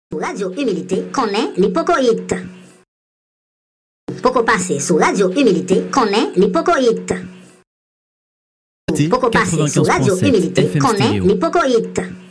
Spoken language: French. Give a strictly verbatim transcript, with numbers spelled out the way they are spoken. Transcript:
Sous Radio Humilité, connaît l'hypocoïte. Poco passer sous Radio Humilité, connaît l'hypocoïte. Poco passer sous Radio Humilité, connaît l'hypocoïte.